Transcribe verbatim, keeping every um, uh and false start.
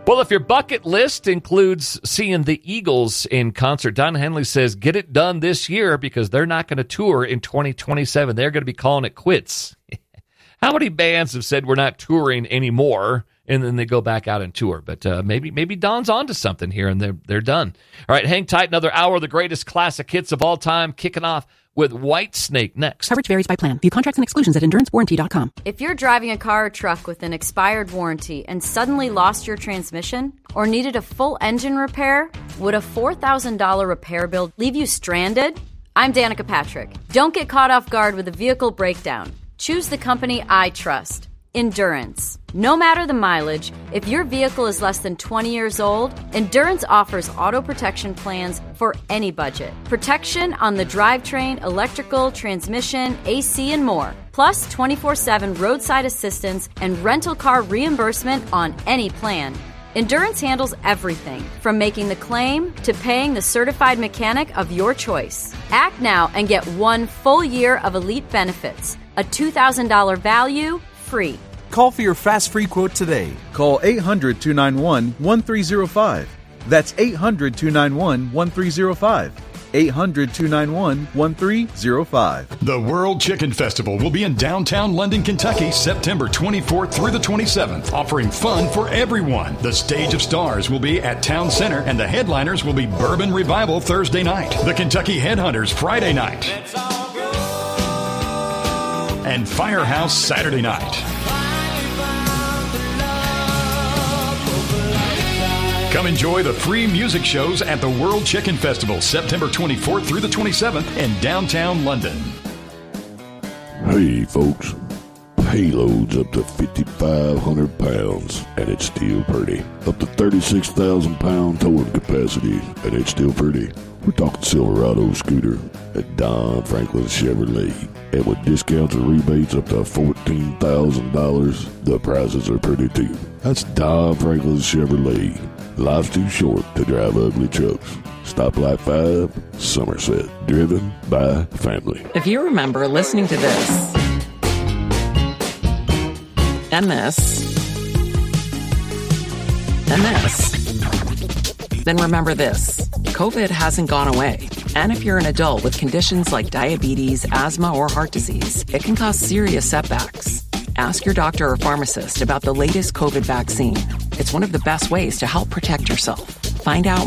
Well, if your bucket list includes seeing the Eagles in concert, Don Henley says get it done this year because they're not going to tour in twenty twenty-seven. They're going to be calling it quits. How many bands have said we're not touring anymore, and then they go back out and tour? But uh, maybe maybe Don's onto something here, and they're, they're done. All right, hang tight. Another hour of the greatest classic hits of all time, kicking off with Whitesnake next. Coverage varies by plan. View contracts and exclusions at endurance warranty dot com. If you're driving a car or truck with an expired warranty and suddenly lost your transmission or needed a full engine repair, would a four thousand dollars repair bill leave you stranded? I'm Danica Patrick. Don't get caught off guard with a vehicle breakdown. Choose the company I trust, Endurance. No matter the mileage, if your vehicle is less than twenty years old, Endurance offers auto protection plans for any budget. Protection on the drivetrain, electrical, transmission, A C, and more. Plus twenty-four seven roadside assistance and rental car reimbursement on any plan. Endurance handles everything, from making the claim to paying the certified mechanic of your choice. Act now and get one full year of elite benefits. A two thousand dollars value, free. Call for your fast free quote today. Call eight hundred, two nine one, one three zero five. That's eight hundred, two nine one, one three zero five. eight hundred, two nine one, one three zero five. The World Chicken Festival will be in downtown London, Kentucky, September twenty-fourth through the twenty-seventh, offering fun for everyone. The Stage of Stars will be at Town Center, and the headliners will be Bourbon Revival Thursday night, the Kentucky Headhunters Friday night, and Firehouse Saturday night. Come enjoy the free music shows at the World Chicken Festival, September twenty-fourth through the twenty-seventh in downtown London. Hey, folks. Payloads up to fifty-five hundred pounds, and it's still pretty. Up to thirty-six thousand pound towing capacity, and it's still pretty. We're talking Silverado scooter at Don Franklin Chevrolet. And with discounts and rebates up to fourteen thousand dollars, the prices are pretty too. That's Don Franklin Chevrolet. Life's too short to drive ugly trucks. Stoplight five, Somerset. Driven by family. If you remember listening to this, and this, and this, then remember this. COVID hasn't gone away. And if you're an adult with conditions like diabetes, asthma, or heart disease, it can cause serious setbacks. Ask your doctor or pharmacist about the latest COVID vaccine. It's one of the best ways to help protect yourself. Find out